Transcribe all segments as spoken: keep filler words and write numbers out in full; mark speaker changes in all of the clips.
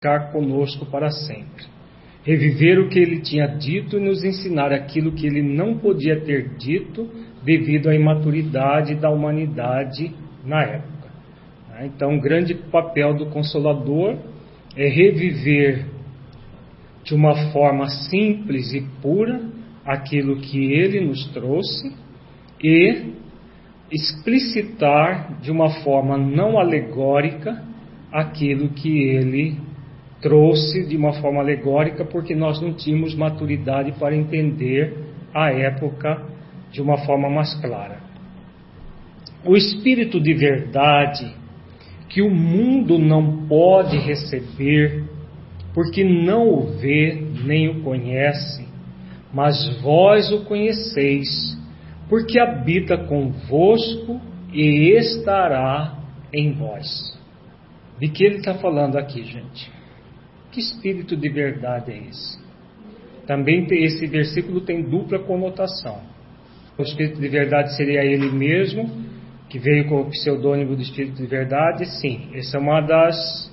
Speaker 1: ficar conosco para sempre. Reviver o que ele tinha dito e nos ensinar aquilo que ele não podia ter dito devido à imaturidade da humanidade na época. Então, o grande papel do Consolador é reviver de uma forma simples e pura aquilo que ele nos trouxe e explicitar de uma forma não alegórica aquilo que ele trouxe de uma forma alegórica, porque nós não tínhamos maturidade para entender a época de uma forma mais clara. O Espírito de verdade que o mundo não pode receber, porque não o vê nem o conhece, mas vós o conheceis, porque habita convosco e estará em vós. De que ele está falando aqui, gente? Que espírito de verdade é esse? Também esse versículo tem dupla conotação. O espírito de verdade seria ele mesmo, que veio com o pseudônimo do espírito de verdade. Sim, essa é uma das,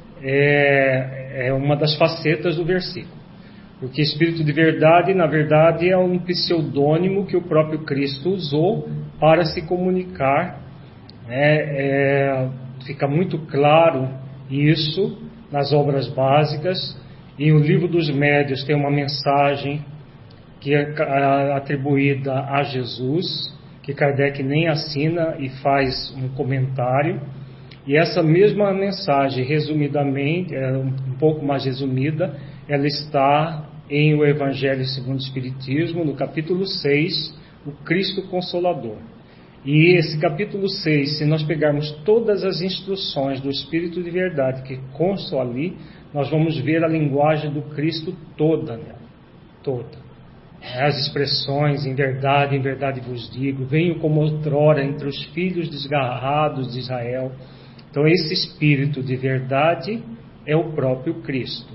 Speaker 1: é, é uma das facetas do versículo. Porque espírito de verdade, na verdade, é um pseudônimo que o próprio Cristo usou para se comunicar. É, é, fica muito claro isso nas obras básicas, e o livro dos médiuns tem uma mensagem que é atribuída a Jesus, que Kardec nem assina e faz um comentário, e essa mesma mensagem, resumidamente, um pouco mais resumida, ela está em o Evangelho segundo o Espiritismo, no capítulo seis, o Cristo Consolador. E esse capítulo seis, se nós pegarmos todas as instruções do Espírito de Verdade que constam ali, nós vamos ver a linguagem do Cristo toda nela, toda. As expressões, em verdade, em verdade vos digo, venho como outrora entre os filhos desgarrados de Israel. Então esse Espírito de Verdade é o próprio Cristo.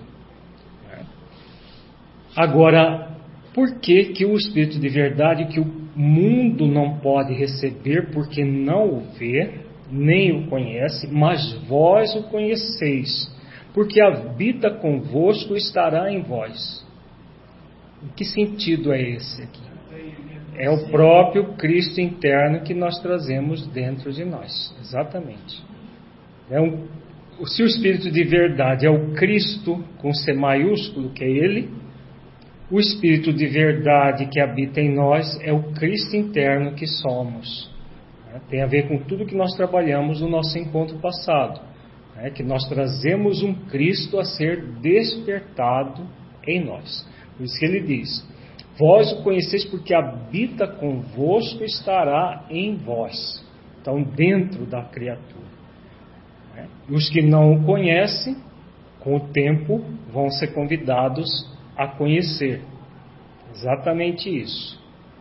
Speaker 1: Agora, por que que o Espírito de Verdade, que o mundo não pode receber, porque não o vê, nem o conhece, mas vós o conheceis, porque habita convosco e estará em vós? Que sentido é esse aqui? É o próprio Cristo interno que nós trazemos dentro de nós, exatamente. É um, se o Espírito de Verdade é o Cristo com C maiúsculo, que é Ele, o Espírito de Verdade que habita em nós é o Cristo interno que somos. Tem a ver com tudo que nós trabalhamos no nosso encontro passado, né? Que nós trazemos um Cristo a ser despertado em nós. Por isso que ele diz: vós o conheceis porque habita convosco e estará em vós. Então, dentro da criatura. Né? Os que não o conhecem, com o tempo, vão ser convidados a conhecer. Exatamente isso.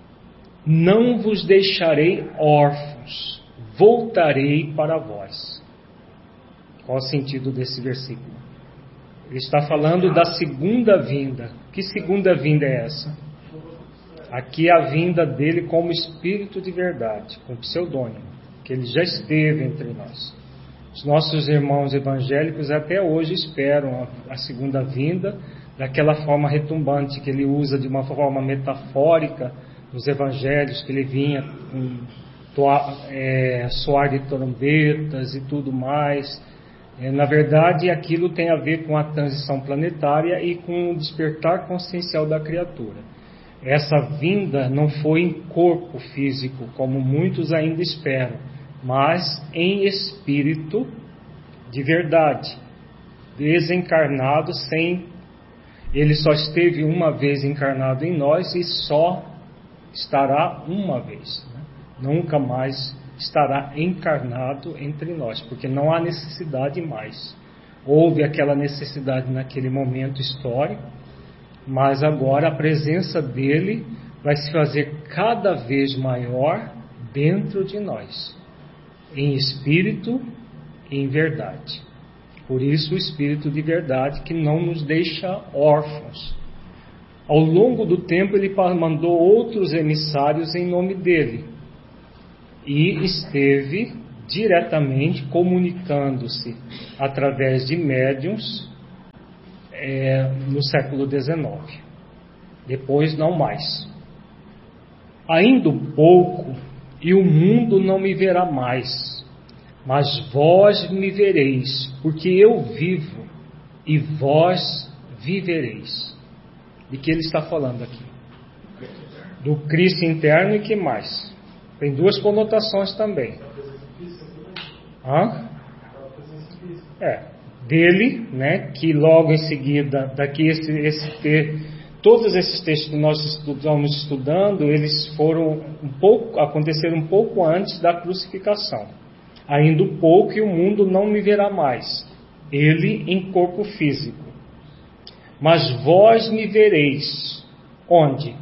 Speaker 1: Não vos deixarei órfãos, voltarei para vós. Qual o sentido desse versículo? Ele está falando da segunda vinda. Que segunda vinda é essa? Aqui é a vinda dele como Espírito de Verdade, com pseudônimo, que ele já esteve entre nós. Os nossos irmãos evangélicos até hoje esperam a, a segunda vinda daquela forma retumbante que ele usa de uma forma metafórica nos evangelhos, que ele vinha com toa, é, soar de trombetas e tudo mais. É, na verdade, aquilo tem a ver com a transição planetária e com o despertar consciencial da criatura. Essa vinda não foi em corpo físico, como muitos ainda esperam, mas em espírito de verdade, desencarnado, sem... Ele só esteve uma vez encarnado em nós e só estará uma vez, né? Nunca mais estará encarnado entre nós, porque não há necessidade mais. Houve aquela necessidade naquele momento histórico, mas agora a presença dele vai se fazer cada vez maior dentro de nós, em espírito e em verdade. Por isso o Espírito de Verdade que não nos deixa órfãos. Ao longo do tempo ele mandou outros emissários em nome dele e esteve diretamente comunicando-se através de médiuns é, no século dezenove. Depois não mais. Ainda um pouco, e o mundo não me verá mais, mas vós me vereis, porque eu vivo, e vós vivereis. De que ele está falando aqui? Do Cristo interno. E que mais? Tem duas conotações também. Hã? É, dele, né, que logo em seguida, daqui esse, esse ter, todos esses textos que nós estamos estudando, eles foram um pouco, aconteceram um pouco antes da crucificação. Ainda um pouco e o mundo não me verá mais, ele em corpo físico. Mas vós me vereis, onde?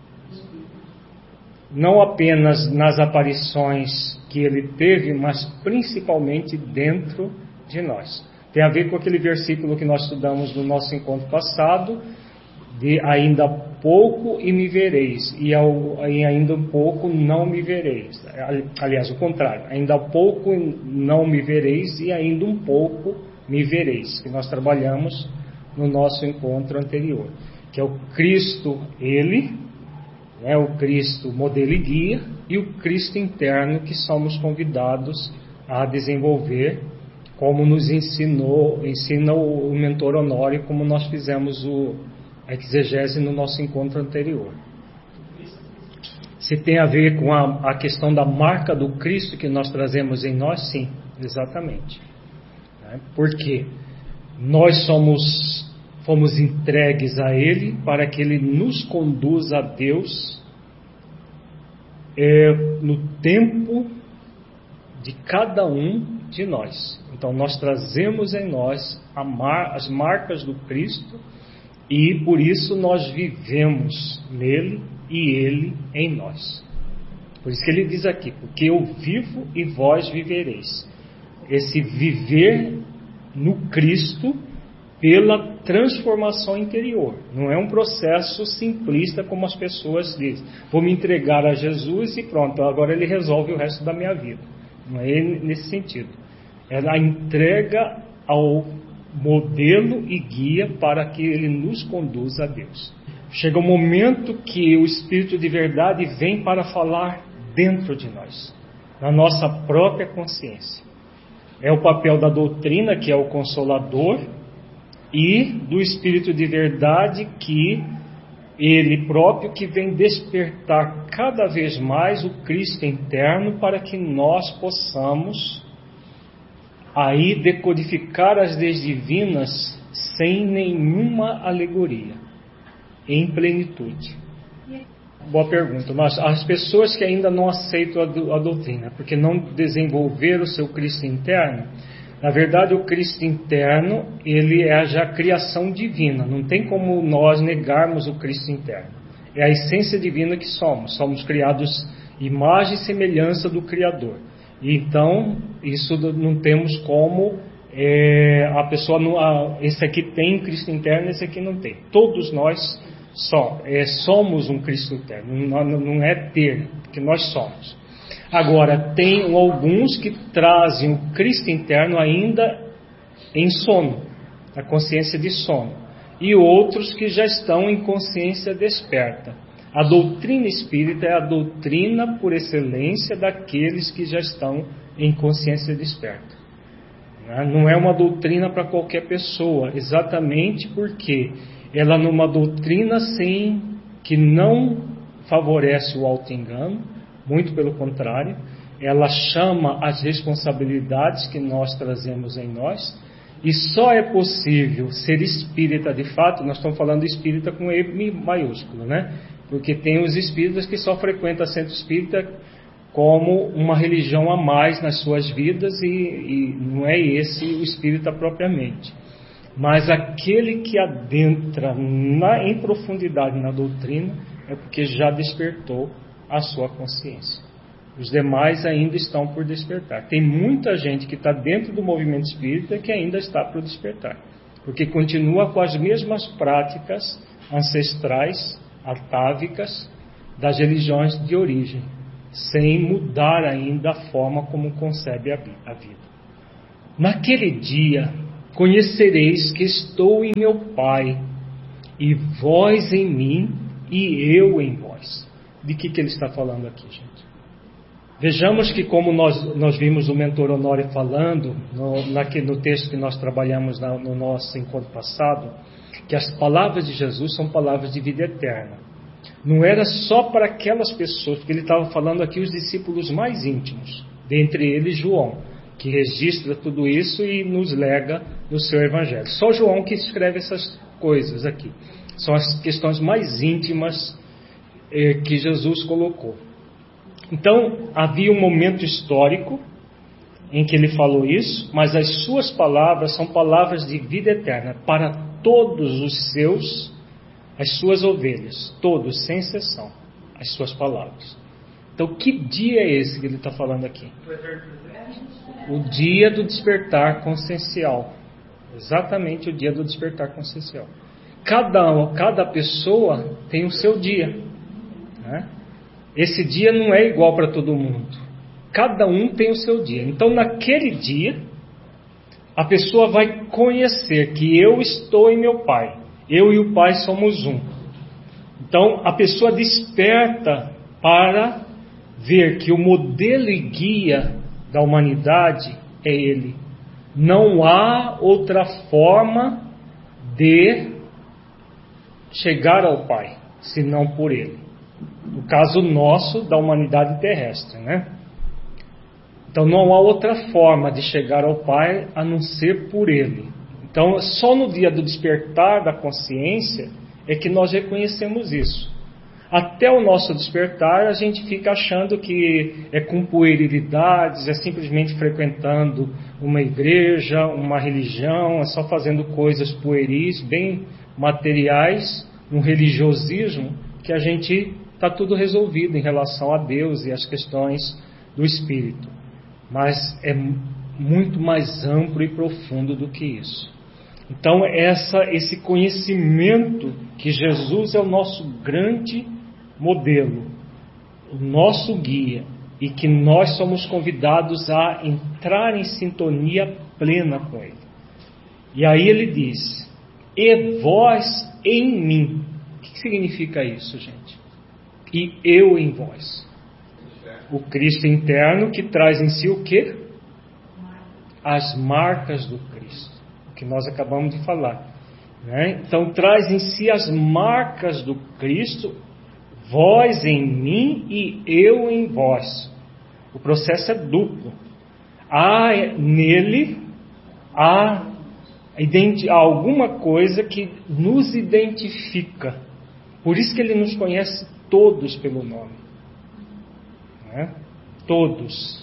Speaker 1: Não apenas nas aparições que ele teve, mas principalmente dentro de nós. Tem a ver com aquele versículo que nós estudamos no nosso encontro passado, de ainda pouco e me vereis, e, ao, e ainda um pouco não me vereis. Aliás, o contrário, ainda pouco não me vereis e ainda um pouco me vereis, que nós trabalhamos no nosso encontro anterior, que é o Cristo, ele, né, o Cristo modelo e guia, e o Cristo interno que somos convidados a desenvolver, como nos ensinou, ensina o, o mentor Honório, como nós fizemos o, a exegese no nosso encontro anterior. Se tem a ver com a, a questão da marca do Cristo que nós trazemos em nós, sim, exatamente. Né? Porque nós somos, fomos entregues a Ele para que Ele nos conduza a Deus é, no tempo de cada um de nós. Então nós trazemos em nós mar, as marcas do Cristo, e por isso nós vivemos nele e ele em nós. Por isso que ele diz aqui, porque eu vivo e vós vivereis. Esse viver no Cristo pela transformação interior. Não é um processo simplista como as pessoas dizem. Vou me entregar a Jesus e pronto, agora ele resolve o resto da minha vida. Não é nesse sentido. É a entrega ao modelo e guia para que ele nos conduza a Deus. Chega um momento que o Espírito de verdade vem para falar dentro de nós, na nossa própria consciência. É o papel da doutrina, que é o consolador, e do Espírito de verdade, que ele próprio que vem despertar cada vez mais o Cristo interno, para que nós possamos aí decodificar as leis divinas sem nenhuma alegoria, em plenitude. Boa pergunta. Mas as pessoas que ainda não aceitam a, do, a doutrina, porque não desenvolveram o seu Cristo interno, na verdade o Cristo interno, ele é já a criação divina, não tem como nós negarmos o Cristo interno. É a essência divina que somos, somos criados imagem e semelhança do Criador. Então, isso não temos como é, a pessoa, não, a, esse aqui tem Cristo interno, esse aqui não tem. Todos nós só, é, somos um Cristo interno, não, não é ter, porque nós somos. Agora, tem alguns que trazem o Cristo interno ainda em sono, na consciência de sono, e outros que já estão em consciência desperta. A doutrina espírita é a doutrina por excelência daqueles que já estão em consciência desperta. Não é uma doutrina para qualquer pessoa, exatamente porque ela é uma doutrina sem, que não favorece o auto-engano, muito pelo contrário, ela chama as responsabilidades que nós trazemos em nós, e só é possível ser espírita de fato, nós estamos falando de espírita com E maiúsculo, né? Porque tem os espíritas que só frequentam centro espírita como uma religião a mais nas suas vidas, e, e não é esse o espírita propriamente. Mas aquele que adentra na, em profundidade na doutrina é porque já despertou a sua consciência. Os demais ainda estão por despertar. Tem muita gente que está dentro do movimento espírita que ainda está por despertar, porque continua com as mesmas práticas ancestrais, atávicas, das religiões de origem, sem mudar ainda a forma como concebe a vida. Naquele dia, conhecereis que estou em meu Pai, e vós em mim, e eu em vós. De que, que ele está falando aqui, gente? Vejamos que, como nós, nós vimos o mentor Honório falando, no, naquele, no texto que nós trabalhamos na, no nosso encontro passado, que as palavras de Jesus são palavras de vida eterna. Não era só para aquelas pessoas, porque ele estava falando aqui os discípulos mais íntimos, dentre eles João, que registra tudo isso e nos lega no seu evangelho. Só João que escreve essas coisas aqui. São as questões mais íntimas eh, que Jesus colocou. Então, havia um momento histórico em que ele falou isso, mas as suas palavras são palavras de vida eterna para todos os seus, as suas ovelhas, todos, sem exceção, as suas palavras. Então, que dia é esse que ele está falando aqui? O dia do despertar consciencial. Exatamente o dia do despertar consciencial. Cada, cada pessoa tem o seu dia, né? Esse dia não é igual para todo mundo. Cada um tem o seu dia. Então, naquele dia, a pessoa vai conhecer que eu estou em meu Pai. Eu e o Pai somos um. Então, a pessoa desperta para ver que o modelo e guia da humanidade é Ele. Não há outra forma de chegar ao Pai, senão por Ele. No caso nosso, da humanidade terrestre, né? Então não há outra forma de chegar ao Pai a não ser por Ele. Então só no dia do despertar da consciência é que nós reconhecemos isso. Até o nosso despertar a gente fica achando que é com puerilidades, é simplesmente frequentando uma igreja, uma religião, é só fazendo coisas pueris, bem materiais, um religiosismo, que a gente está tudo resolvido em relação a Deus e as questões do Espírito. Mas é muito mais amplo e profundo do que isso. Então, essa, esse conhecimento que Jesus é o nosso grande modelo, o nosso guia, e que nós somos convidados a entrar em sintonia plena com Ele. E aí ele diz, e vós em mim. O que significa isso, gente? E eu em vós. O Cristo interno que traz em si o quê? As marcas do Cristo, que nós acabamos de falar, né? Então traz em si as marcas do Cristo, vós em mim e eu em vós. O processo é duplo. Há nele há, há alguma coisa que nos identifica. Por isso que ele nos conhece todos pelo nome, né? Todos.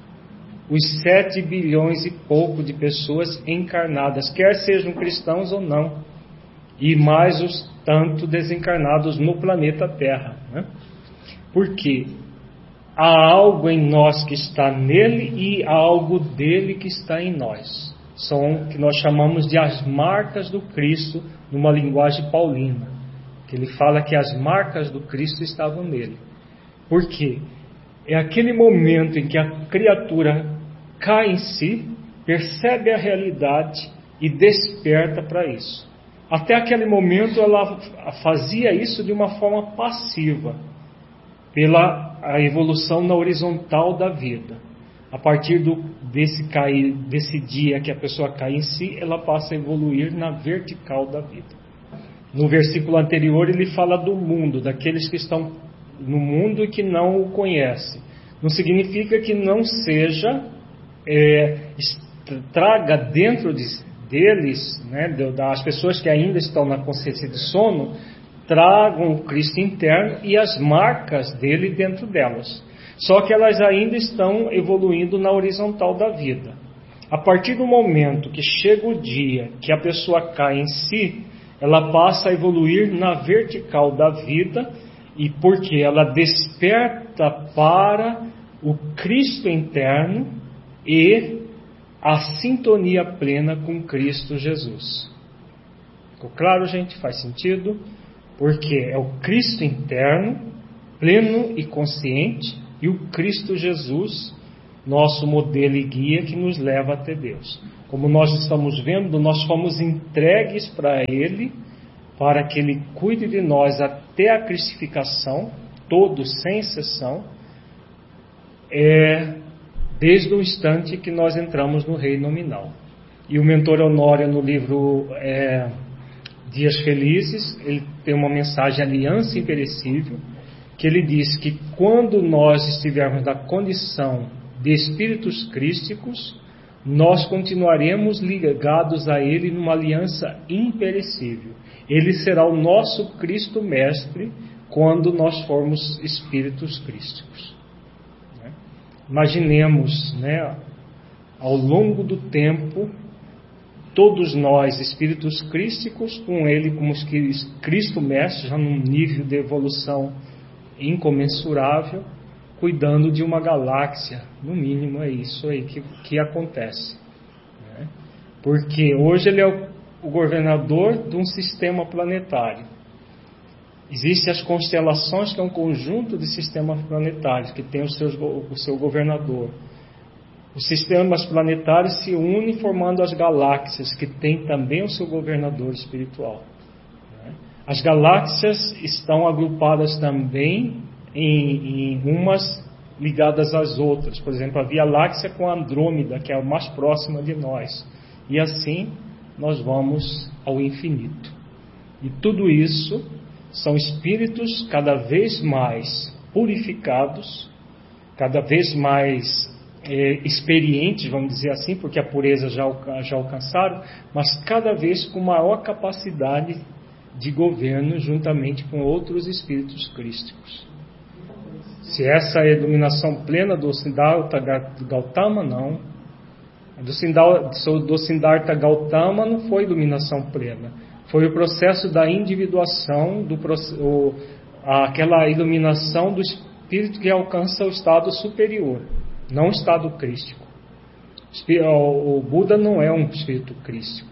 Speaker 1: Os sete bilhões e pouco de pessoas encarnadas, quer sejam cristãos ou não, e mais os tanto desencarnados no planeta Terra, né? Porque há algo em nós que está nele e há algo dele que está em nós. São o que nós chamamos de as marcas do Cristo, numa linguagem paulina, que ele fala que as marcas do Cristo estavam nele. Por quê? É aquele momento em que a criatura cai em si, percebe a realidade e desperta para isso. Até aquele momento ela fazia isso de uma forma passiva, pela a evolução na horizontal da vida. A partir do, desse, cair, desse dia que a pessoa cai em si, ela passa a evoluir na vertical da vida. No versículo anterior ele fala do mundo, daqueles que estão no mundo e que não o conhecem. Não significa que não seja, é, traga dentro de, deles, né, das pessoas que ainda estão na consciência de sono, tragam o Cristo interno e as marcas dele dentro delas. Só que elas ainda estão evoluindo na horizontal da vida. A partir do momento que chega o dia que a pessoa cai em si, ela passa a evoluir na vertical da vida, e porque ela desperta para o Cristo interno e a sintonia plena com Cristo Jesus. Ficou claro, gente? Faz sentido? Porque é o Cristo interno, pleno e consciente, e o Cristo Jesus, nosso modelo e guia, que nos leva até Deus. Como nós estamos vendo, nós fomos entregues para Ele, para que Ele cuide de nós até a crucificação, todos sem exceção, é, desde o instante que nós entramos no reino nominal. E o mentor Honório, no livro é, Dias Felizes, ele tem uma mensagem Aliança Imperecível, que ele diz que quando nós estivermos na condição de espíritos crísticos, nós continuaremos ligados a Ele numa aliança imperecível. Ele será o nosso Cristo Mestre quando nós formos espíritos crísticos. Né? Imaginemos, né, ao longo do tempo, todos nós, espíritos crísticos, com Ele como Cristo Mestre, já num nível de evolução incomensurável, cuidando de uma galáxia. No mínimo é isso aí que, que acontece, né? Porque hoje ele é o, o governador de um sistema planetário. Existem as constelações, que é um conjunto de sistemas planetários que tem o seu, o seu governador. Os sistemas planetários se unem formando as galáxias, que tem também o seu governador espiritual, né? As galáxias estão agrupadas também Em, em umas ligadas às outras. Por exemplo, a Via Láctea com a Andrômeda, que é a mais próxima de nós. E assim nós vamos ao infinito. E tudo isso são espíritos cada vez mais purificados, cada vez mais é, experientes, vamos dizer assim, porque a pureza já, já alcançaram, mas cada vez com maior capacidade de governo juntamente com outros espíritos crísticos. Se essa é a iluminação plena do Siddhartha Gautama, não. Do Siddhartha Gautama não foi iluminação plena. Foi o processo da individuação, do, o, aquela iluminação do espírito que alcança o estado superior, não o estado crístico. O Buda não é um espírito crístico.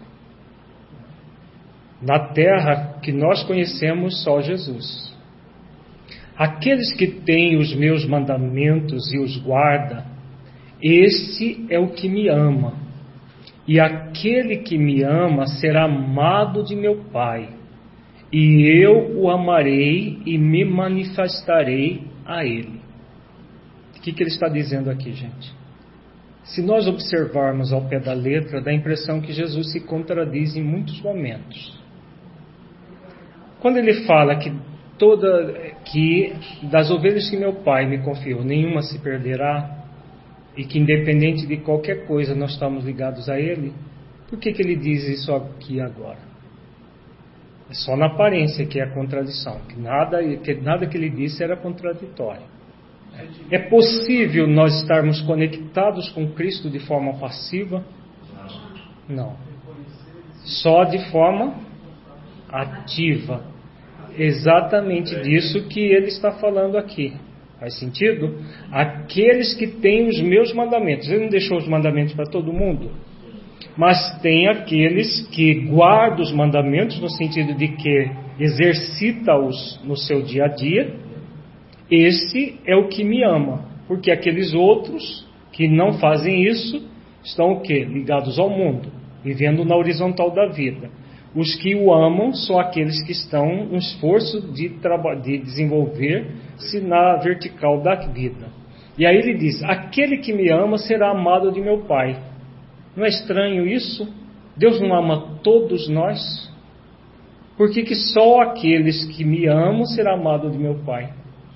Speaker 1: Na Terra que nós conhecemos só Jesus. Aqueles que têm os meus mandamentos e os guarda, esse é o que me ama. E aquele que me ama será amado de meu Pai. E eu o amarei e me manifestarei a ele. O que, que ele está dizendo aqui, gente? Se nós observarmos ao pé da letra, dá a impressão que Jesus se contradiz em muitos momentos. Quando ele fala que toda que das ovelhas que meu Pai me confiou, nenhuma se perderá, e que independente de qualquer coisa nós estamos ligados a Ele, por que que ele diz isso aqui agora? É só na aparência que é a contradição, que nada que, nada que ele disse era contraditório. É possível nós estarmos conectados com Cristo de forma passiva? Não. Só de forma ativa. Exatamente disso que ele está falando aqui. Faz sentido? Aqueles que têm os meus mandamentos. Ele não deixou os mandamentos para todo mundo? Mas tem aqueles que guardam os mandamentos, no sentido de que exercita-os no seu dia a dia. Esse é o que me ama. Porque aqueles outros que não fazem isso estão o quê? Ligados ao mundo, vivendo na horizontal da vida. Os que o amam são aqueles que estão no esforço de, de desenvolver-se na vertical da vida. E aí ele diz: aquele que me ama será amado de meu Pai. Não é estranho isso? Deus não ama todos nós? Por que que só aqueles que me amam será amado de meu Pai?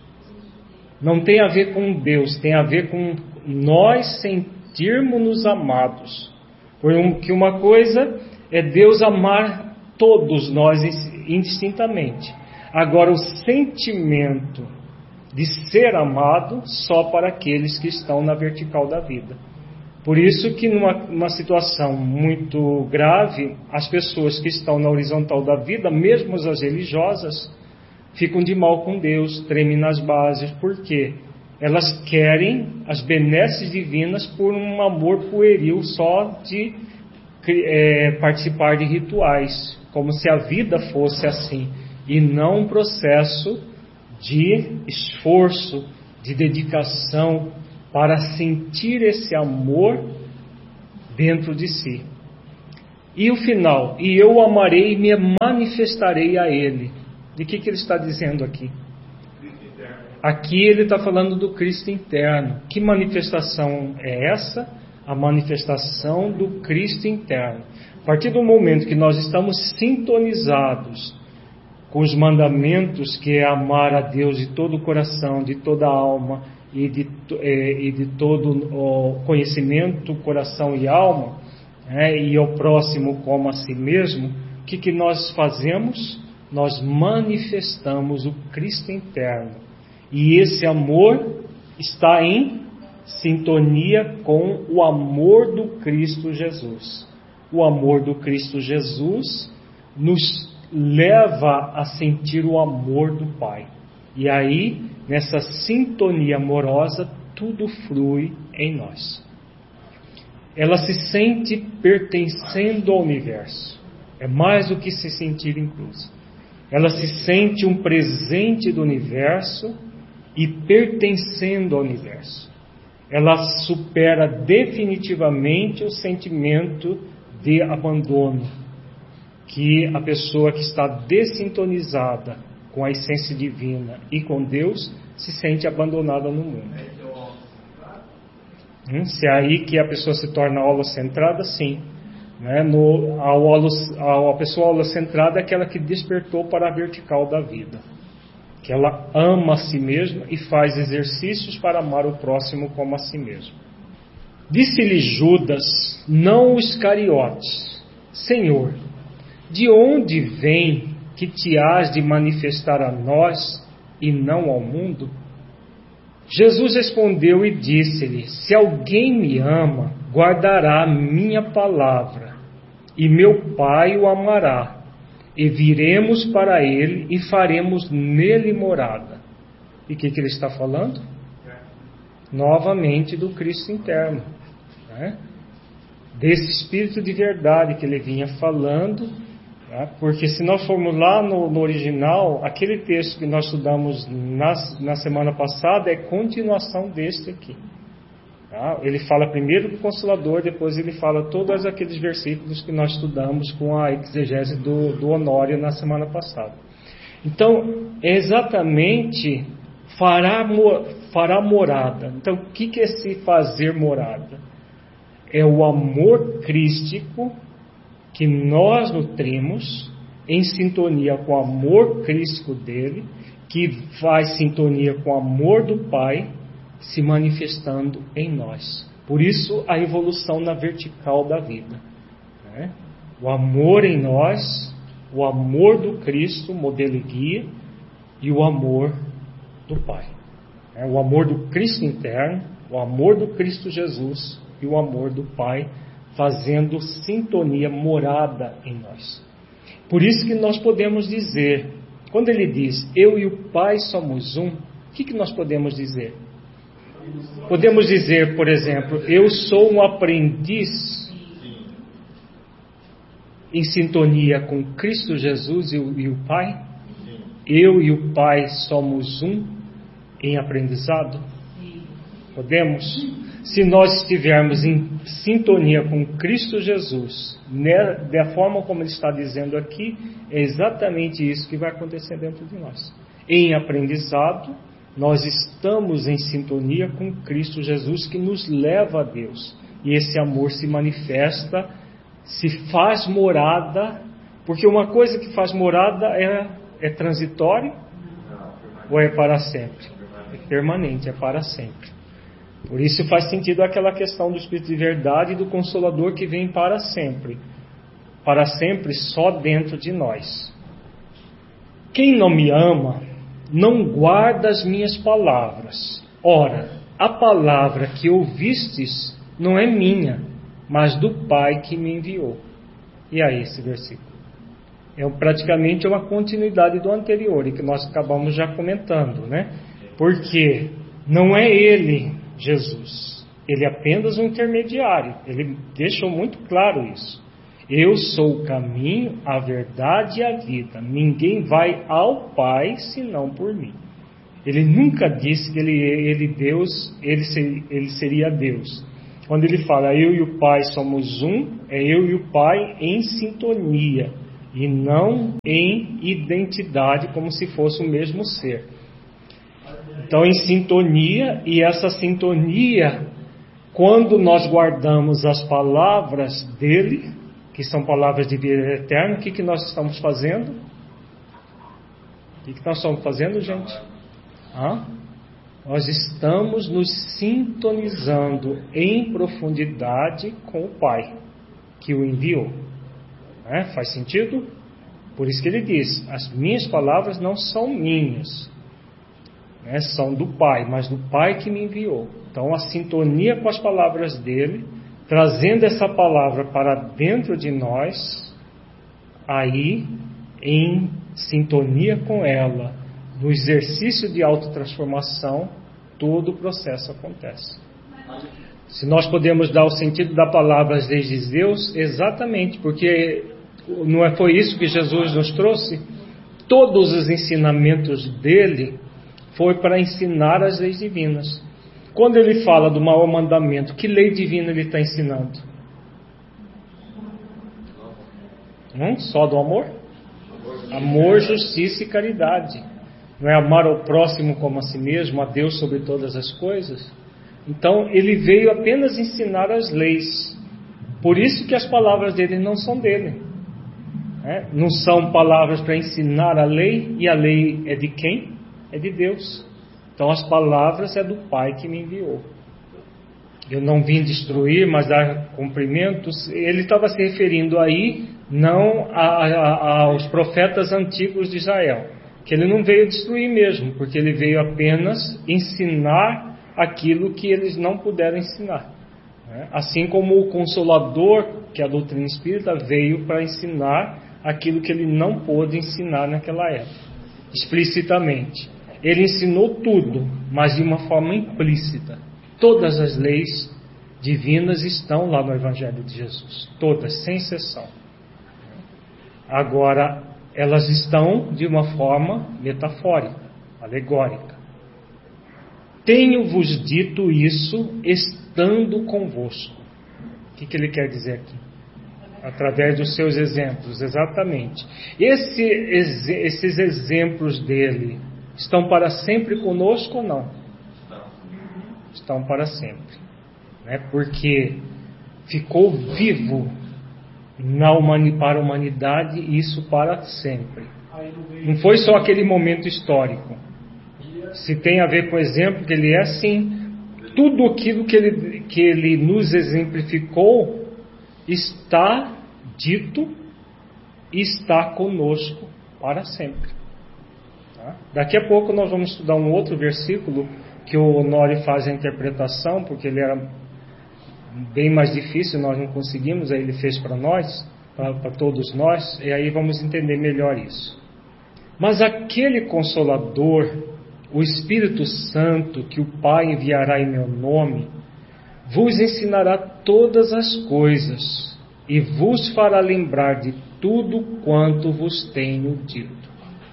Speaker 1: Não tem a ver com Deus, tem a ver com nós sentirmos-nos amados. Porque uma coisa é Deus amar todos nós indistintamente. Agora, o sentimento de ser amado só para aqueles que estão na vertical da vida. Por isso que numa, numa situação muito grave, as pessoas que estão na horizontal da vida, mesmo as religiosas, ficam de mal com Deus, tremem nas bases. Por quê? Elas querem as benesses divinas por um amor pueril só de é, participar de rituais, como se a vida fosse assim, e não um processo de esforço, de dedicação, para sentir esse amor dentro de si. E o final, e eu o amarei e me manifestarei a ele. De que, que ele está dizendo aqui? Aqui ele está falando do Cristo interno. Que manifestação é essa? A manifestação do Cristo interno. A partir do momento que nós estamos sintonizados com os mandamentos, que é amar a Deus de todo o coração, de toda a alma e de, e de todo o conhecimento, coração e alma, né, e ao próximo como a si mesmo, o que, que nós fazemos? Nós manifestamos o Cristo interno. E esse amor está em sintonia com o amor do Cristo Jesus. O amor do Cristo Jesus nos leva a sentir o amor do Pai. E aí, nessa sintonia amorosa, tudo flui em nós. Ela se sente pertencendo ao universo. É mais do que se sentir incluso. Ela se sente um presente do universo e pertencendo ao universo. Ela supera definitivamente o sentimento de abandono, que a pessoa que está dessintonizada com a essência divina e com Deus se sente abandonada no mundo. Hum, se é aí que a pessoa se torna holocentrada, sim. Né? No, a, holo, a, a pessoa holocentrada é aquela que despertou para a vertical da vida, que ela ama a si mesma e faz exercícios para amar o próximo como a si mesmo. Disse-lhe Judas, não os Iscariotes: Senhor, de onde vem que te hás de manifestar a nós e não ao mundo? Jesus respondeu e disse-lhe: se alguém me ama, guardará a minha palavra, e meu Pai o amará, e viremos para ele e faremos nele morada. E o que, que ele está falando? Novamente do Cristo interno, né? Desse Espírito de verdade que ele vinha falando, né? Porque se nós formos lá no, no original, aquele texto que nós estudamos na, na semana passada é continuação deste aqui. Tá? Ele fala primeiro do Consolador, depois ele fala todos aqueles versículos que nós estudamos com a exegese do, do Honório na semana passada. Então, é exatamente fará, fará morada. Então, o que é esse fazer morada? É o amor crístico que nós nutrimos em sintonia com o amor crístico dele, que faz sintonia com o amor do Pai, se manifestando em nós. Por isso a evolução na vertical da vida, né? O amor em nós, o amor do Cristo, modelo e guia, e o amor do Pai, né? O amor do Cristo interno, o amor do Cristo Jesus e o amor do Pai, fazendo sintonia morada em nós. Por isso que nós podemos dizer, quando ele diz eu e o Pai somos um, o que, que nós podemos dizer? Podemos dizer, por exemplo, eu sou um aprendiz em sintonia com Cristo Jesus e o, e o Pai? Eu e o Pai somos um em aprendizado? Podemos? Se nós estivermos em sintonia com Cristo Jesus, né, da forma como ele está dizendo aqui, é exatamente isso que vai acontecer dentro de nós. Em aprendizado, nós estamos em sintonia com Cristo Jesus, que nos leva a Deus. E esse amor se manifesta, se faz morada, porque uma coisa que faz morada é, é transitório ou é para sempre? É permanente, é para sempre. Por isso faz sentido aquela questão do Espírito de verdade e do Consolador que vem para sempre. Para sempre só dentro de nós. Quem não me ama, não guarda as minhas palavras. Ora, a palavra que ouvistes não é minha, mas do Pai que me enviou. E aí esse versículo? É praticamente uma continuidade do anterior, e que nós acabamos já comentando, né? Porque não é ele, Jesus. Ele é apenas um intermediário. Ele deixou muito claro isso. Eu sou o caminho, a verdade e a vida. Ninguém vai ao Pai senão por mim. Ele nunca disse que ele, ele Deus, ele, ser, ele seria Deus. Quando ele fala eu e o Pai somos um, é eu e o Pai em sintonia, e não em identidade, como se fosse o mesmo ser. Então, em sintonia, e essa sintonia, quando nós guardamos as palavras dele, que são palavras de vida eterna, o que, que nós estamos fazendo? O que, que nós estamos fazendo, gente? Hã? Nós estamos nos sintonizando em profundidade com o Pai, que o enviou. É? Faz sentido? Por isso que ele diz, as minhas palavras não são minhas, né? São do Pai, mas do Pai que me enviou. Então a sintonia com as palavras dele, trazendo essa palavra para dentro de nós, aí em sintonia com ela, no exercício de autotransformação, todo o processo acontece. Se nós podemos dar o sentido da palavra às leis de Deus, exatamente, porque não é, foi isso que Jesus nos trouxe? Todos os ensinamentos dele foi para ensinar as leis divinas. Quando ele fala do maior mandamento, que lei divina ele está ensinando? Hum? Só do amor? Amor, justiça e caridade. Não é amar ao próximo como a si mesmo, a Deus sobre todas as coisas? Então ele veio apenas ensinar as leis. Por isso que as palavras dele não são dele. É? Não são palavras para ensinar a lei, e a lei é de quem? É de Deus. Então as palavras é do Pai que me enviou. Eu não vim destruir, mas dar cumprimentos. Ele estava se referindo aí não a, a, aos profetas antigos de Israel, que ele não veio destruir mesmo, porque ele veio apenas ensinar aquilo que eles não puderam ensinar. Assim como o Consolador, que é a doutrina espírita, veio para ensinar aquilo que ele não pôde ensinar naquela época, explicitamente. Ele ensinou tudo, mas de uma forma implícita. Todas as leis divinas estão lá no Evangelho de Jesus, todas, sem exceção. Agora, elas estão de uma forma metafórica, alegórica. Tenho-vos dito isso estando convosco. O que, que ele quer dizer aqui? Através dos seus exemplos, exatamente. Esse, esses exemplos dele estão para sempre conosco ou não? Estão para sempre. Né? Porque ficou vivo na humani, para a humanidade, isso para sempre. Não foi só aquele momento histórico. Se tem a ver com o exemplo, que ele é assim, tudo aquilo que ele, que ele nos exemplificou está dito e está conosco para sempre. Tá? Daqui a pouco nós vamos estudar um outro versículo que o Honório faz a interpretação, porque ele era bem mais difícil, nós não conseguimos, aí ele fez para nós, para todos nós, e aí vamos entender melhor isso. Mas aquele Consolador, o Espírito Santo, que o Pai enviará em meu nome, vos ensinará todas as coisas e vos fará lembrar de tudo quanto vos tenho dito.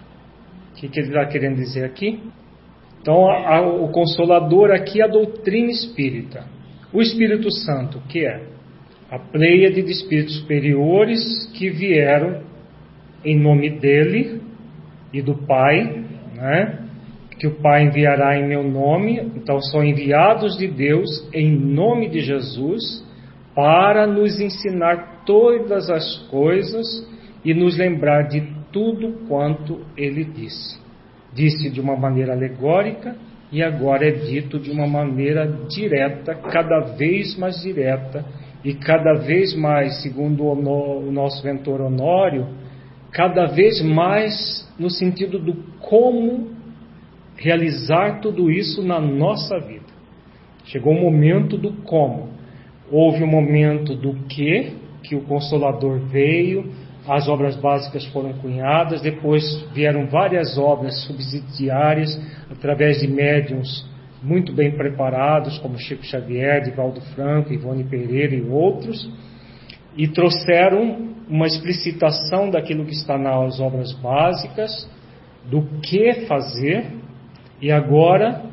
Speaker 1: O que, que ele está querendo dizer aqui? Então, a, a, o Consolador aqui é a doutrina espírita. O Espírito Santo, que é a pleiade de espíritos superiores que vieram em nome dele e do Pai, né? Que o Pai enviará em meu nome. Então são enviados de Deus em nome de Jesus para nos ensinar todas as coisas e nos lembrar de tudo quanto ele disse. Disse de uma maneira alegórica e agora é dito de uma maneira direta, cada vez mais direta e cada vez mais, segundo o nosso mentor Honório, cada vez mais no sentido do como realizar tudo isso na nossa vida. Chegou o momento do como. Houve o momento do que, que o Consolador veio, as obras básicas foram cunhadas, depois vieram várias obras subsidiárias, através de médiuns muito bem preparados, como Chico Xavier, Divaldo Franco, Ivone Pereira e outros, e trouxeram uma explicitação daquilo que está nas obras básicas, do que fazer. E agora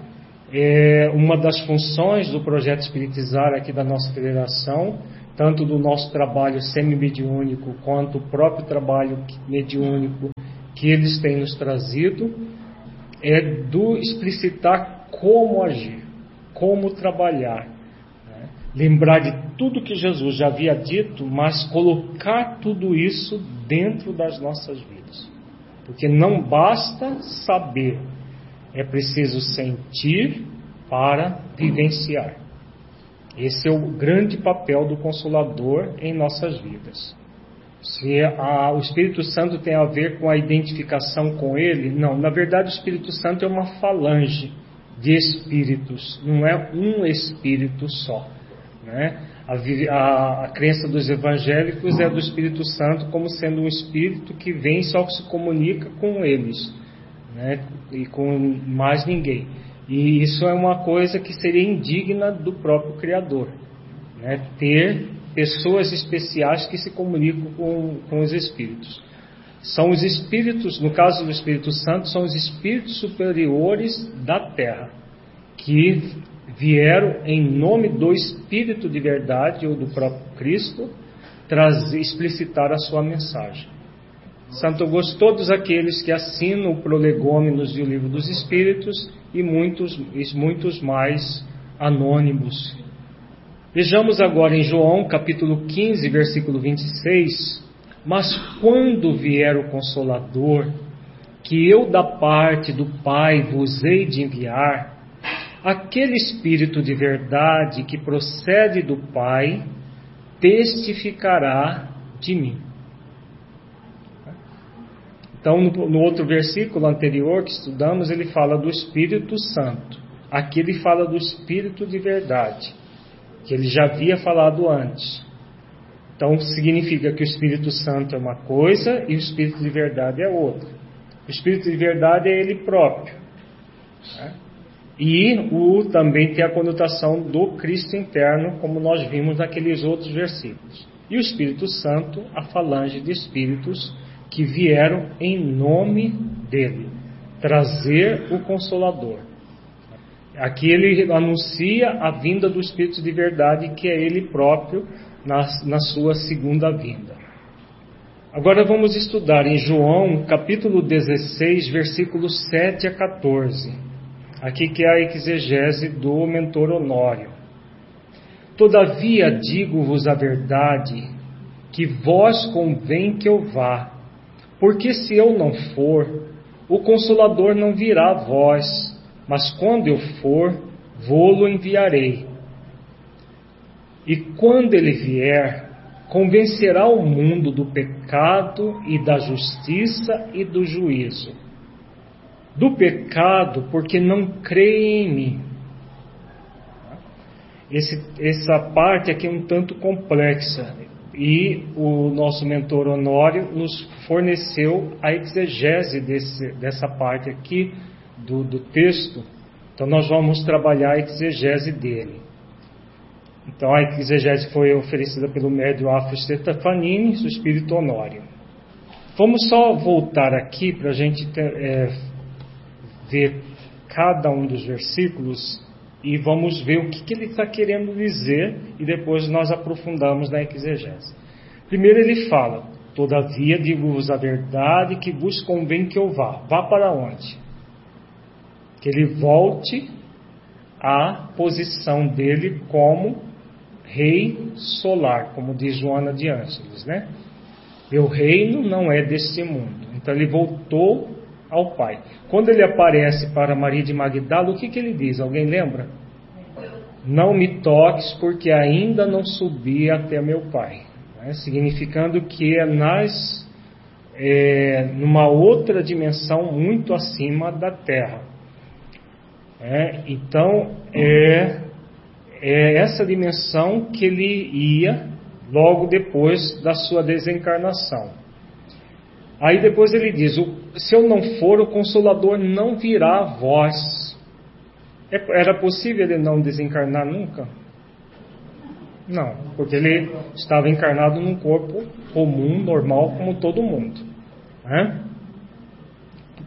Speaker 1: é uma das funções do projeto Espiritizar aqui da nossa federação, tanto do nosso trabalho semi-mediúnico quanto o próprio trabalho mediúnico que eles têm nos trazido, é do explicitar como agir, como trabalhar, né? Lembrar de tudo que Jesus já havia dito, mas colocar tudo isso dentro das nossas vidas. Porque não basta saber, é preciso sentir para vivenciar. Esse é o grande papel do Consolador em nossas vidas. Se a, o Espírito Santo tem a ver com a identificação com Ele, não. Na verdade, o Espírito Santo é uma falange de espíritos, não é um espírito só, né? A, a, a crença dos evangélicos é do Espírito Santo como sendo um espírito que vem e só se comunica com eles, né? E com mais ninguém. E isso é uma coisa que seria indigna do próprio Criador, né? Ter pessoas especiais que se comunicam com, com os espíritos. São os espíritos, no caso do Espírito Santo, são os espíritos superiores da Terra, que vieram em nome do Espírito de verdade, ou do próprio Cristo, trazer, explicitar a sua mensagem. Santo Augusto, todos aqueles que assinam o Prolegômenos e o Livro dos Espíritos, e muitos, e muitos mais anônimos. Vejamos agora em João, capítulo quinze, versículo vinte e seis. Mas quando vier o Consolador, que eu da parte do Pai vos hei de enviar, aquele Espírito de verdade que procede do Pai, testificará de mim. Então, no, no outro versículo anterior que estudamos, ele fala do Espírito Santo. Aqui ele fala do Espírito de verdade, que ele já havia falado antes. Então, significa que o Espírito Santo é uma coisa e o Espírito de verdade é outra. O Espírito de verdade é ele próprio, né? E o, também tem a conotação do Cristo interno, como nós vimos naqueles outros versículos. E o Espírito Santo, a falange de espíritos que vieram em nome dele, trazer o Consolador. Aqui ele anuncia a vinda do Espírito de verdade, que é ele próprio na, na sua segunda vinda. Agora vamos estudar em João, capítulo dezesseis, versículos sete a quatorze. Aqui que é a exegese do mentor Honório. Todavia digo-vos a verdade, que vós convém que eu vá, porque se eu não for, o Consolador não virá a vós, mas quando eu for, vô-lo enviarei. E quando ele vier, convencerá o mundo do pecado e da justiça e do juízo. Do pecado, porque não creem em mim. Esse, essa parte aqui é um tanto complexa, e o nosso mentor Honório nos forneceu a exegese desse, dessa parte aqui do, do texto. Então nós vamos trabalhar a exegese dele. Então a exegese foi oferecida pelo médium Afro Stefanini, o espírito Honório. Vamos só voltar aqui para a gente ter, é, ver cada um dos versículos e vamos ver o que, que ele está querendo dizer, e depois nós aprofundamos na exegese. Primeiro ele fala: todavia digo-vos a verdade, que vos convém que eu vá. Vá para onde? Que ele volte à posição dele como rei solar, como diz Joana de Ângeles, né? Meu reino não é deste mundo. Então ele voltou ao Pai. Quando ele aparece para Maria de Magdala, o que, que ele diz? Alguém lembra? Não me toques, porque ainda não subi até meu Pai. Né? Significando que é nas, é, numa outra dimensão muito acima da Terra. É, então, é, é essa dimensão que ele ia logo depois da sua desencarnação. Aí depois ele diz: se eu não for, o Consolador não virá a vós. Era possível ele não desencarnar nunca? Não, porque ele estava encarnado num corpo comum, normal, como todo mundo, né?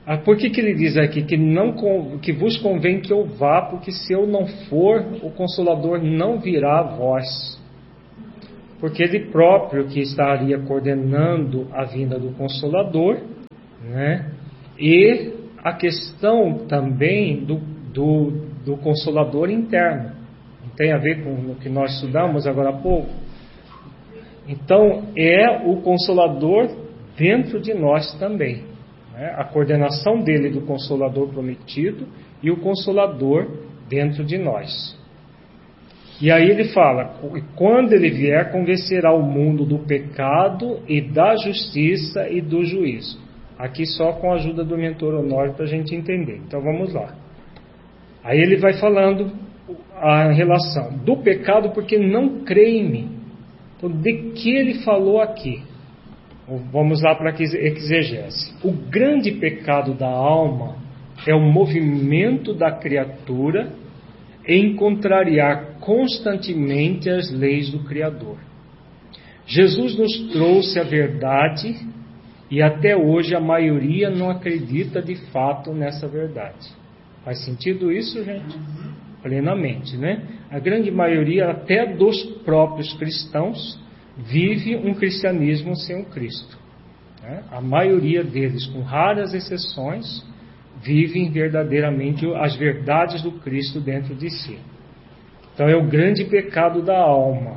Speaker 1: Ah, por que, que ele diz aqui que, não, que vos convém que eu vá, porque se eu não for, o Consolador não virá a vós? Porque ele próprio que estaria coordenando a vinda do Consolador, né? E a questão também do, do, do Consolador interno. Não tem a ver com o que nós estudamos agora há pouco? Então, é o Consolador dentro de nós também. Né? A coordenação dele do Consolador prometido e o Consolador dentro de nós. E aí ele fala, quando ele vier, convencerá o mundo do pecado e da justiça e do juízo. Aqui só com a ajuda do mentor Honório para a gente entender. Então vamos lá. Aí ele vai falando a relação do pecado porque não crê em mim. Então, de que ele falou aqui? Vamos lá para a exegese. O grande pecado da alma é o movimento da criatura em contrariar constantemente as leis do Criador. Jesus nos trouxe a verdade e até hoje a maioria não acredita de fato nessa verdade. Faz sentido isso, gente? Plenamente, né? A grande maioria, até dos próprios cristãos, vive um cristianismo sem o Cristo. Né? A maioria deles, com raras exceções, vivem verdadeiramente as verdades do Cristo dentro de si. Então é o grande pecado da alma.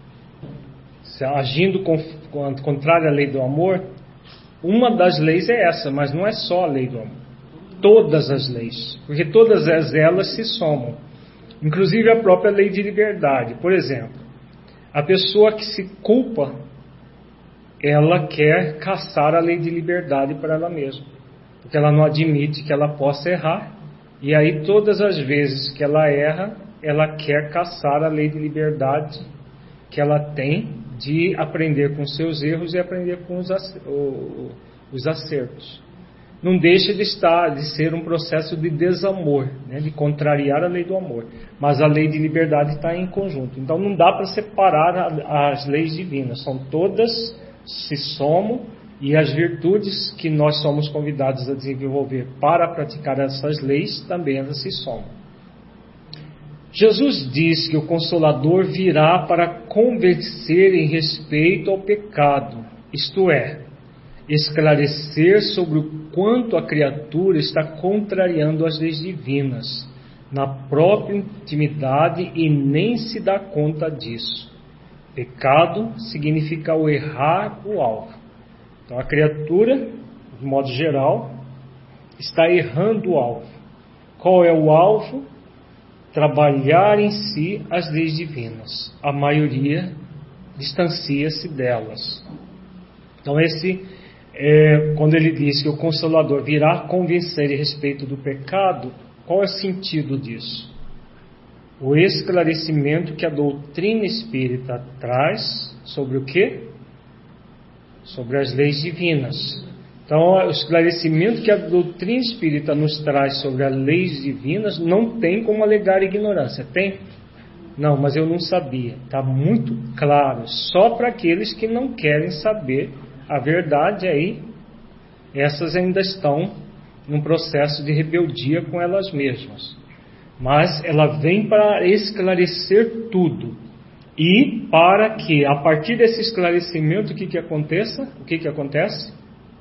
Speaker 1: Agindo contrário à lei do amor, uma das leis é essa, mas não é só a lei do amor. Todas as leis, porque todas elas se somam. Inclusive a própria lei de liberdade. Por exemplo, a pessoa que se culpa, ela quer caçar a lei de liberdade para ela mesma. Porque ela não admite que ela possa errar. E aí todas as vezes que ela erra, ela quer caçar a lei de liberdade que ela tem de aprender com seus erros e aprender com os acertos. Não deixa de estar, de ser um processo de desamor, né, de contrariar a lei do amor. Mas a lei de liberdade está em conjunto. Então não dá para separar as leis divinas. São todas, se somam, e as virtudes que nós somos convidados a desenvolver para praticar essas leis, também elas se somam. Jesus diz que o Consolador virá para convencer em respeito ao pecado, isto é, esclarecer sobre o quanto a criatura está contrariando as leis divinas na própria intimidade e nem se dá conta disso. Pecado significa o errar o alvo. Então a criatura, de modo geral, está errando o alvo. Qual é o alvo? Trabalhar em si as leis divinas. A maioria distancia-se delas. Então esse É, quando ele diz que o Consolador virá convencer a respeito do pecado, qual é o sentido disso? O esclarecimento que a doutrina espírita traz sobre o quê? Sobre as leis divinas. Então, o esclarecimento que a doutrina espírita nos traz sobre as leis divinas não tem como alegar ignorância. Tem? Não, mas eu não sabia. Está muito claro. Só para aqueles que não querem saber a verdade, aí, essas ainda estão num processo de rebeldia com elas mesmas. Mas ela vem para esclarecer tudo. E para que, a partir desse esclarecimento, o que que aconteça? O que que acontece?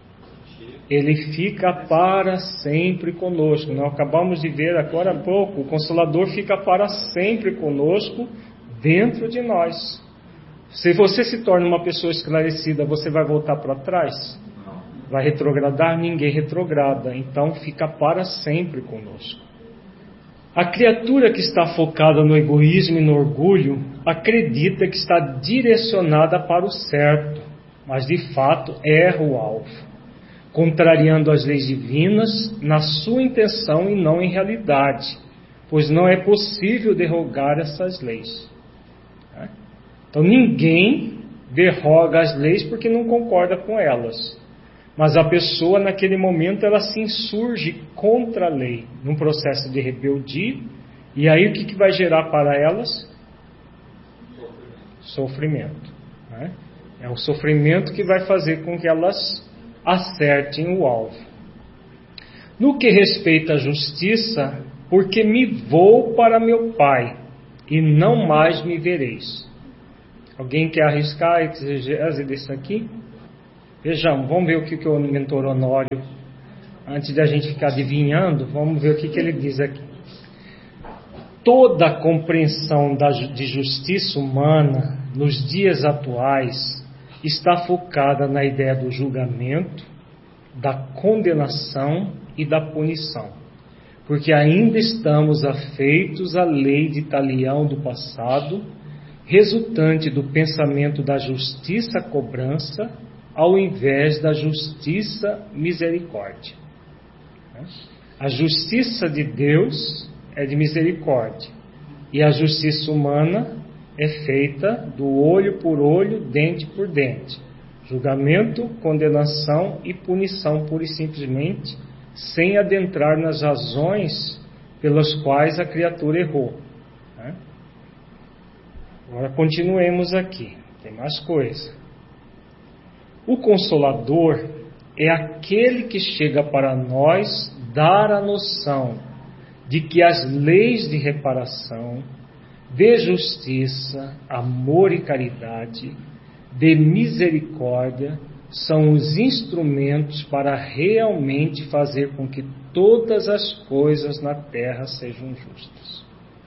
Speaker 1: Ele fica para sempre conosco. Nós acabamos de ver agora há pouco, o Consolador fica para sempre conosco, dentro de nós. Se você se torna uma pessoa esclarecida, você vai voltar para trás? Vai retrogradar? Ninguém retrograda. Então fica para sempre conosco. A criatura que está focada no egoísmo e no orgulho acredita que está direcionada para o certo, mas de fato erra o alvo, contrariando as leis divinas na sua intenção e não em realidade, pois não é possível derrogar essas leis. Então ninguém derroga as leis porque não concorda com elas. Mas a pessoa naquele momento ela se insurge contra a lei, num processo de rebeldia. E aí o que, que vai gerar para elas? Sofrimento. Né? É o sofrimento que vai fazer com que elas acertem o alvo. No que respeita à justiça, porque me vou para meu Pai, e não mais me vereis. Alguém quer arriscar a exegese disso aqui? Vejamos, vamos ver o que, que o mentor Honório, antes de a gente ficar adivinhando, vamos ver o que, que ele diz aqui. Toda a compreensão da, de justiça humana nos dias atuais está focada na ideia do julgamento, da condenação e da punição, porque ainda estamos afeitos à lei de Talião do passado, resultante do pensamento da justiça-cobrança, ao invés da justiça-misericórdia. A justiça de Deus é de misericórdia, e a justiça humana é feita do olho por olho, dente por dente, julgamento, condenação e punição pura e simplesmente, sem adentrar nas razões pelas quais a criatura errou. Agora continuemos aqui, tem mais coisa. O Consolador é aquele que chega para nós dar a noção de que as leis de reparação, de justiça, amor e caridade, de misericórdia, são os instrumentos para realmente fazer com que todas as coisas na terra sejam justas.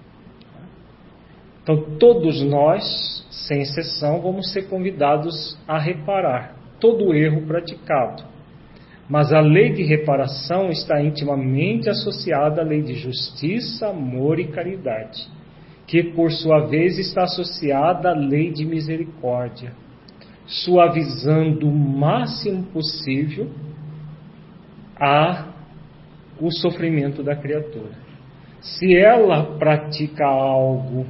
Speaker 1: Então, todos nós, sem exceção, vamos ser convidados a reparar todo o erro praticado. Mas a lei de reparação está intimamente associada à lei de justiça, amor e caridade, que por sua vez está associada à lei de misericórdia, suavizando o máximo possível a, o sofrimento da criatura. Se ela pratica algo,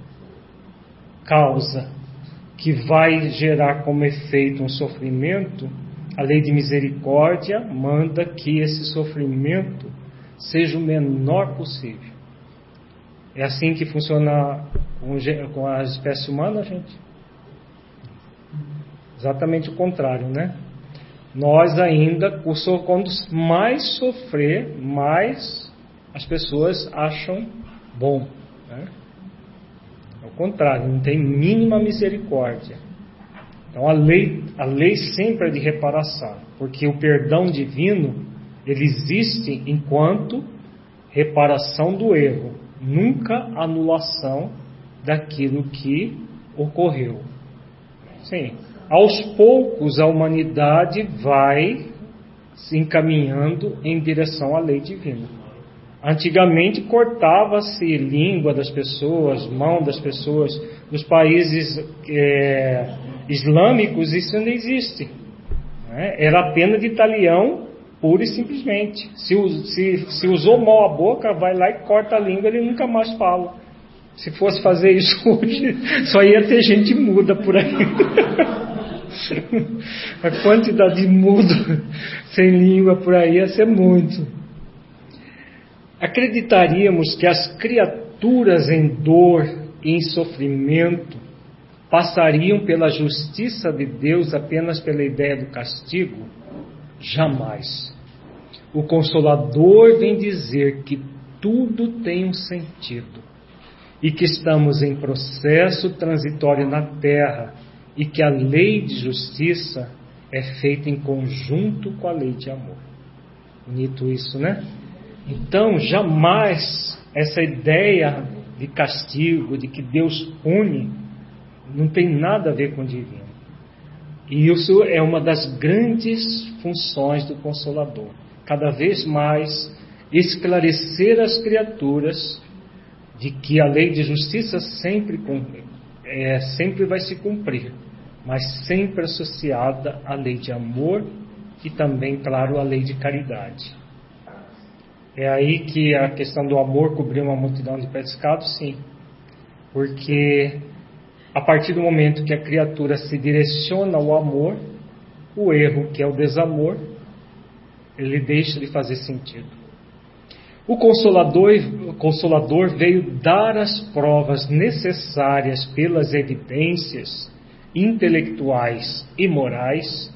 Speaker 1: causa, que vai gerar como efeito um sofrimento, a lei de misericórdia manda que esse sofrimento seja o menor possível. É assim que funciona com a espécie humana, gente? Exatamente o contrário, né? Nós ainda, quando mais sofrer, mais as pessoas acham bom, né? Ao contrário, não tem mínima misericórdia. Então a lei, a lei sempre é de reparação, porque o perdão divino, ele existe enquanto reparação do erro, nunca anulação daquilo que ocorreu. Sim, aos poucos a humanidade vai se encaminhando em direção à lei divina. Antigamente cortava-se língua das pessoas, mão das pessoas. Nos países é, islâmicos isso não existe. Né? Era a pena de talião pura e simplesmente. Se, se, se usou mal a boca, vai lá e corta a língua, ele nunca mais fala. Se fosse fazer isso hoje, só ia ter gente muda por aí. A quantidade de mudo sem língua por aí ia ser muito. Acreditaríamos que as criaturas em dor e em sofrimento passariam pela justiça de Deus apenas pela ideia do castigo? Jamais. O Consolador vem dizer que tudo tem um sentido e que estamos em processo transitório na Terra e que a lei de justiça é feita em conjunto com a lei de amor. Bonito isso, né? Então, jamais essa ideia de castigo, de que Deus pune, não tem nada a ver com o divino. E isso é uma das grandes funções do Consolador. Cada vez mais esclarecer as criaturas de que a lei de justiça sempre, é, sempre vai se cumprir, mas sempre associada à lei de amor e também, claro, à lei de caridade. É aí que a questão do amor cobriu uma multidão de pecados, sim. Porque a partir do momento que a criatura se direciona ao amor, o erro, que é o desamor, ele deixa de fazer sentido. O Consolador, o Consolador veio dar as provas necessárias pelas evidências intelectuais e morais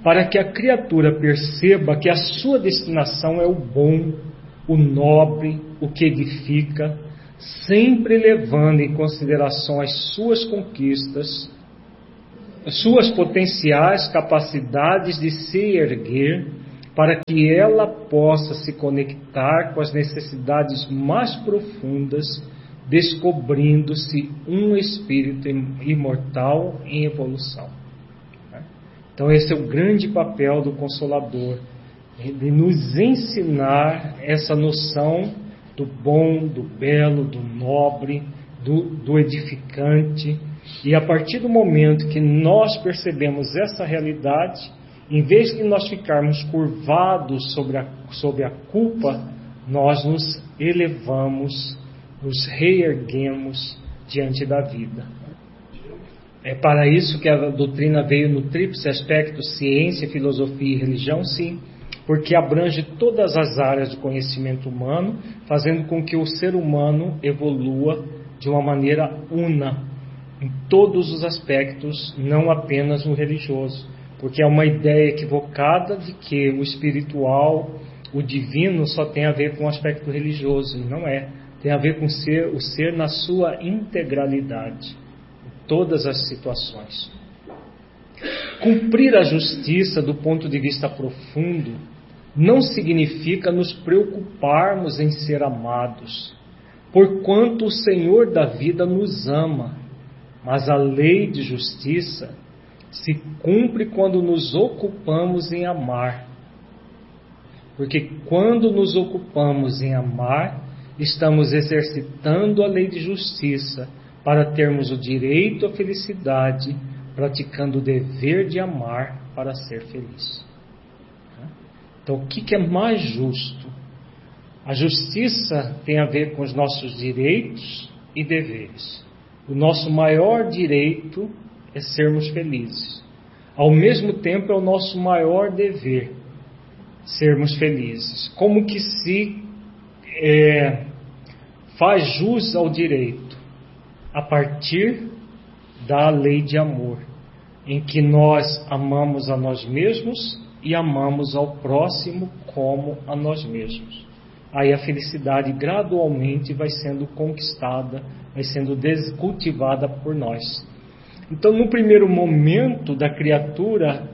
Speaker 1: para que a criatura perceba que a sua destinação é o bom, o nobre, o que edifica, sempre levando em consideração as suas conquistas, as suas potenciais capacidades de se erguer, para que ela possa se conectar com as necessidades mais profundas, descobrindo-se um espírito imortal em evolução. Então esse é o grande papel do Consolador, de nos ensinar essa noção do bom, do belo, do nobre, do, do edificante. E a partir do momento que nós percebemos essa realidade, em vez de nós ficarmos curvados sobre a, sobre a culpa, nós nos elevamos, nos reerguemos diante da vida. É para isso que a doutrina veio no tríplice aspecto ciência, filosofia e religião, sim, porque abrange todas as áreas do conhecimento humano, fazendo com que o ser humano evolua de uma maneira una, em todos os aspectos, não apenas no religioso. Porque é uma ideia equivocada de que o espiritual, o divino, só tem a ver com o aspecto religioso. E não é. Tem a ver com ser, o ser na sua integralidade, em todas as situações. Cumprir a justiça do ponto de vista profundo não significa nos preocuparmos em ser amados, porquanto o Senhor da vida nos ama, mas a lei de justiça se cumpre quando nos ocupamos em amar. Porque quando nos ocupamos em amar, estamos exercitando a lei de justiça para termos o direito à felicidade, praticando o dever de amar para ser feliz. Então, o que é mais justo? A justiça tem a ver com os nossos direitos e deveres. O nosso maior direito é sermos felizes. Ao mesmo tempo, é o nosso maior dever sermos felizes. Como que se é, faz jus ao direito? A partir da lei de amor, em que nós amamos a nós mesmos e amamos ao próximo como a nós mesmos. Aí a felicidade gradualmente vai sendo conquistada, vai sendo cultivada por nós. Então, no primeiro momento da criatura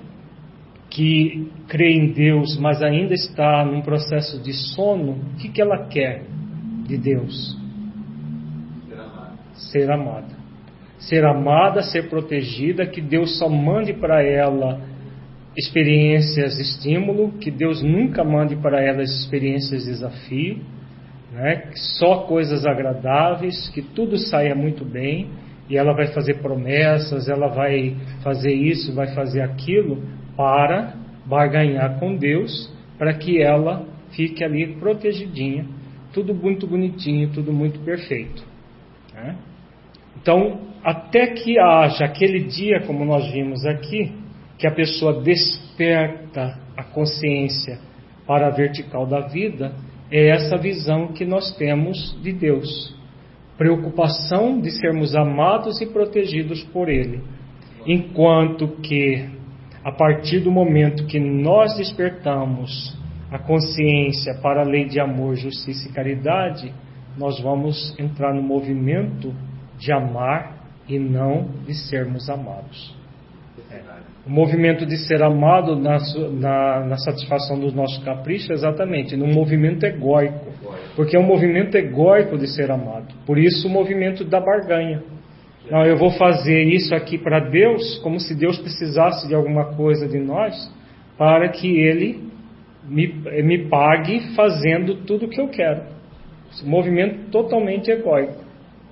Speaker 1: que crê em Deus, mas ainda está num processo de sono, o que, que ela quer de Deus? Ser amada. Ser amada. Ser amada, ser protegida, que Deus só mande para ela experiências de estímulo, que Deus nunca mande para ela experiências de desafio, né? Só coisas agradáveis, que tudo saia muito bem. E ela vai fazer promessas, ela vai fazer isso, vai fazer aquilo, para barganhar com Deus, para que ela fique ali protegidinha, tudo muito bonitinho, tudo muito perfeito. Né? Então, até que haja aquele dia, como nós vimos aqui, que a pessoa desperta a consciência para a vertical da vida, é essa visão que nós temos de Deus. Preocupação de sermos amados e protegidos por Ele. Enquanto que, a partir do momento que nós despertamos a consciência para a lei de amor, justiça e caridade, nós vamos entrar no movimento de amar e não de sermos amados. É. O movimento de ser amado na, na, na satisfação dos nossos caprichos, exatamente, no movimento egóico. Porque é um movimento egóico de ser amado. Por isso o movimento da barganha. Não, eu vou fazer isso aqui para Deus, como se Deus precisasse de alguma coisa de nós, para que Ele me, me pague fazendo tudo o que eu quero. Esse movimento totalmente egóico.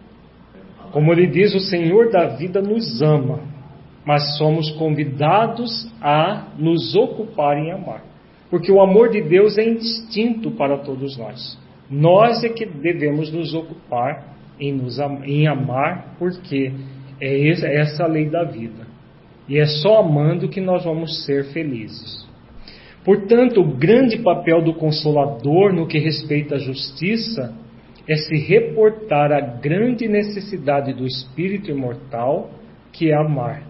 Speaker 1: Como ele diz, o Senhor da vida nos ama, mas somos convidados a nos ocupar em amar. Porque o amor de Deus é instinto para todos nós. Nós é que devemos nos ocupar em, nos, em amar, porque é essa a lei da vida. E é só amando que nós vamos ser felizes. Portanto, o grande papel do Consolador no que respeita à justiça é se reportar à grande necessidade do espírito imortal, que é amar.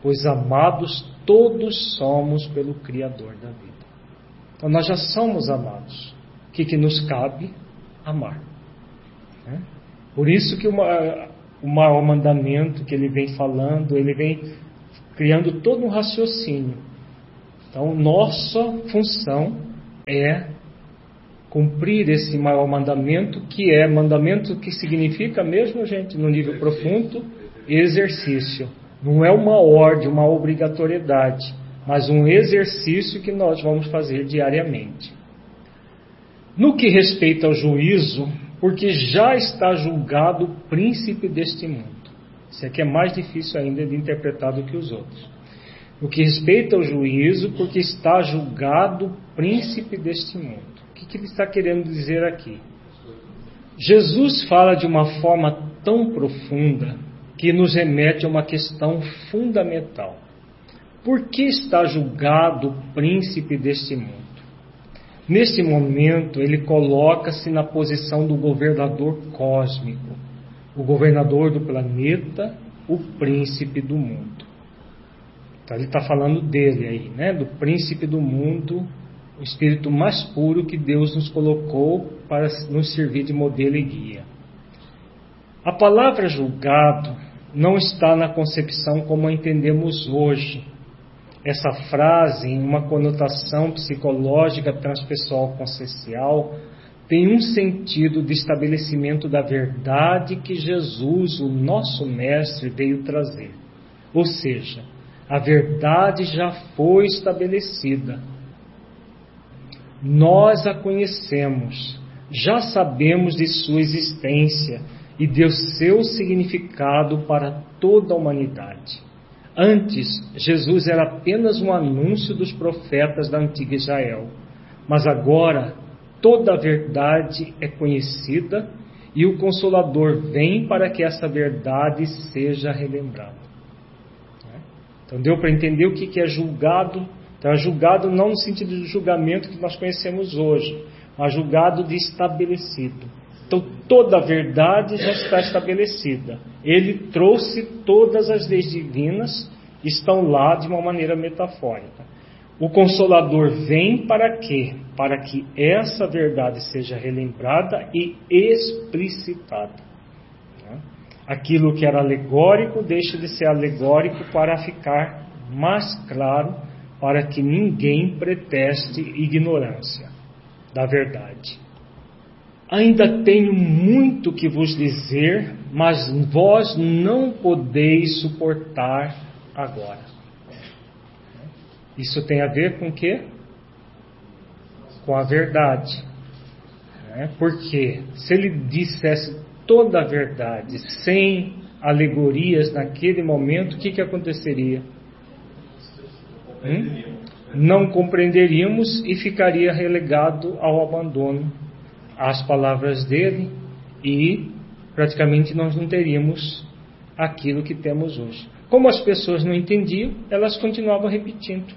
Speaker 1: pois amados todos somos pelo Criador da vida. Então nós já somos amados. O que, que nos cabe? Amar. Né? Por isso que uma, o maior mandamento que ele vem falando, ele vem criando todo um raciocínio. Então nossa função é cumprir esse maior mandamento, que é mandamento que significa mesmo, gente, no nível profundo, exercício. Não é uma ordem, uma obrigatoriedade, mas um exercício que nós vamos fazer diariamente. No que respeita ao juízo, porque já está julgado o príncipe deste mundo. Isso aqui é mais difícil ainda de interpretar do que os outros. No que respeita ao juízo, porque está julgado o príncipe deste mundo. O que, que ele está querendo dizer aqui? Jesus fala de uma forma tão profunda que nos remete a uma questão fundamental. Por que está julgado o príncipe deste mundo? Neste momento, ele coloca-se na posição do governador cósmico, o governador do planeta, o príncipe do mundo. Então, ele está falando dele aí, né? Do príncipe do mundo, o espírito mais puro que Deus nos colocou para nos servir de modelo e guia. A palavra julgado não está na concepção como a entendemos hoje. Essa frase, em uma conotação psicológica transpessoal consciencial, tem um sentido de estabelecimento da verdade que Jesus, o nosso mestre, veio trazer. Ou seja, a verdade já foi estabelecida. Nós a conhecemos, já sabemos de sua existência e de seu significado para toda a humanidade. Antes, Jesus era apenas um anúncio dos profetas da antiga Israel, mas agora toda a verdade é conhecida e o Consolador vem para que essa verdade seja relembrada. Então deu para entender o que é julgado. Então é julgado não no sentido de julgamento que nós conhecemos hoje, mas julgado de estabelecido. Então toda a verdade já está estabelecida. Ele trouxe todas as leis divinas, estão lá de uma maneira metafórica. O Consolador vem para quê? Para que essa verdade seja relembrada e explicitada. Aquilo que era alegórico deixa de ser alegórico para ficar mais claro, para que ninguém preteste ignorância da verdade. Ainda tenho muito que vos dizer, mas vós não podeis suportar agora. Isso tem a ver com o quê? Com a verdade. Porque se ele dissesse toda a verdade, sem alegorias naquele momento, o que, que aconteceria? Hum? Não compreenderíamos e ficaria relegado ao abandono às palavras dele e praticamente nós não teríamos aquilo que temos hoje. Como as pessoas não entendiam, elas continuavam repetindo.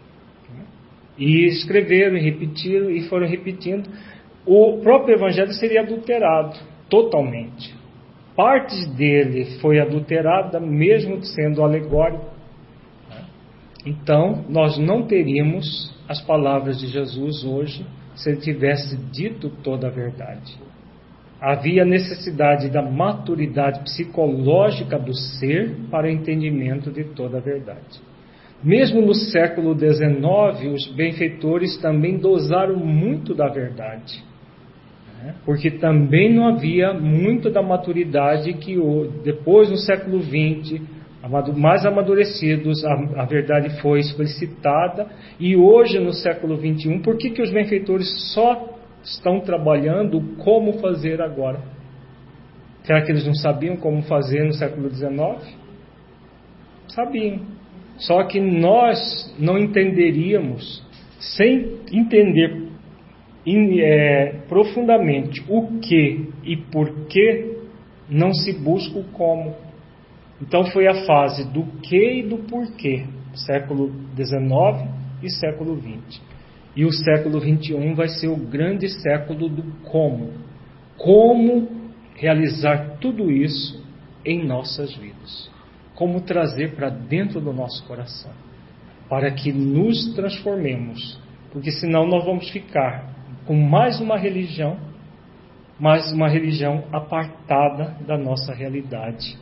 Speaker 1: E escreveram e repetiram e foram repetindo. O próprio Evangelho seria adulterado totalmente. Parte dele foi adulterada, mesmo sendo alegórico. Então, nós não teríamos as palavras de Jesus hoje se ele tivesse dito toda a verdade. Havia necessidade da maturidade psicológica do ser para o entendimento de toda a verdade. Mesmo no século dezenove, os benfeitores também dosaram muito da verdade, né? Porque também não havia muito da maturidade que depois, no século vinte, mais amadurecidos, a, a verdade foi explicitada. E hoje, no século vinte e um, por que, que os benfeitores só estão trabalhando como fazer agora? Será que eles não sabiam como fazer no século dezenove? Sabiam. Só que nós não entenderíamos, sem entender é, profundamente o que e por que, não se busca o como. Então foi a fase do que e do porquê, século dezenove e século vinte. E o século vinte e um vai ser o grande século do como. Como realizar tudo isso em nossas vidas. como trazer para dentro do nosso coração, para que nos transformemos, porque senão nós vamos ficar com mais uma religião, mais uma religião apartada da nossa realidade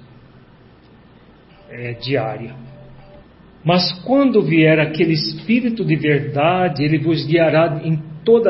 Speaker 1: é, diária. Mas quando vier aquele Espírito de verdade, ele vos guiará em toda